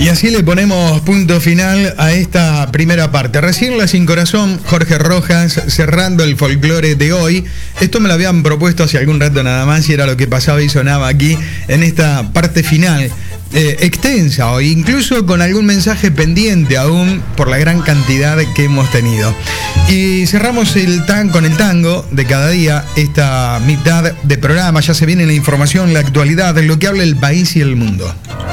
Y así le ponemos punto final a esta primera parte. Recién la Sin Corazón, Jorge Rojas, cerrando el folclore de hoy. Esto me lo habían propuesto hace algún rato nada más y era lo que pasaba y sonaba aquí en esta parte final. Extensa o incluso con algún mensaje pendiente aún por la gran cantidad que hemos tenido. Y cerramos con el tango de cada día, esta mitad de programa. Ya se viene la información, la actualidad, lo que habla el país y el mundo.